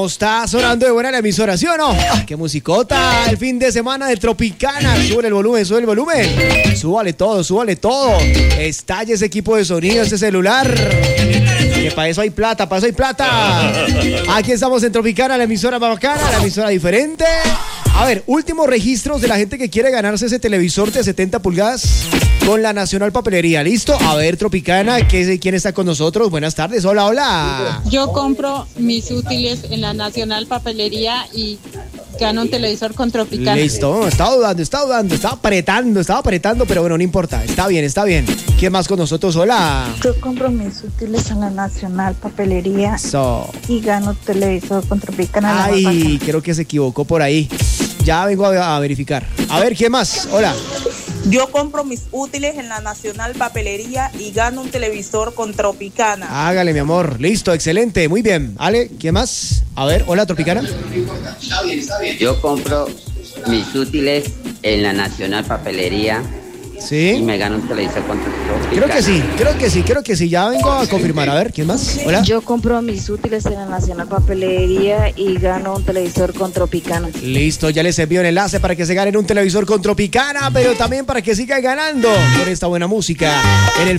¿Cómo está sonando de buena la emisora, sí o no? ¡Qué musicota! El fin de semana de Tropicana. Sube el volumen, sube el volumen. Súbale todo, súbale todo. Estalle ese equipo de sonido, ese celular. Que para eso hay plata, para eso hay plata. Aquí estamos en Tropicana, la emisora bacana, la emisora diferente. A ver, últimos registros de la gente que quiere ganarse ese televisor de 70 pulgadas con la Nacional Papelería. ¿Listo? A ver, Tropicana, ¿quién está con nosotros? Buenas tardes, hola, hola. Yo compro mis útiles en la Nacional Papelería y gano un televisor con Tropicana. Listo, estaba dudando, estaba apretando, pero bueno, no importa. Está bien. ¿Quién más con nosotros? Hola. Yo compro mis útiles en la Nacional Papelería y gano televisor con Tropicana. Ay, creo que se equivocó por ahí. Ya vengo a verificar. A ver, ¿quién más? Hola. Yo compro mis útiles en la Nacional Papelería y gano un televisor con Tropicana. Hágale, mi amor. Listo, excelente. Muy bien. Ale, ¿quién más? A ver, hola, Tropicana. Está bien. Yo compro mis útiles en la Nacional Papelería. Sí. Y me gano un televisor con Tropicana. Creo que sí. Ya vengo a confirmar. A ver, ¿quién más? Hola. Yo compro mis útiles en la Nacional Papelería y gano un televisor con Tropicana. Listo, ya les envío el enlace para que se ganen un televisor con Tropicana, pero también para que sigan ganando con esta buena música en el